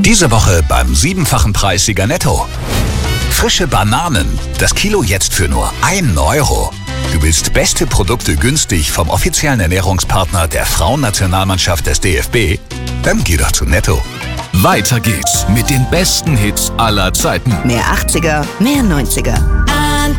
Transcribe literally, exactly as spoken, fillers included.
Diese Woche beim siebenfachen Preissieger Netto. Frische Bananen, das Kilo jetzt für nur ein Euro. Du willst beste Produkte günstig vom offiziellen Ernährungspartner der Frauennationalmannschaft des D F B? Dann geh doch zu Netto. Weiter geht's mit den besten Hits aller Zeiten. Mehr achtziger, mehr neunziger.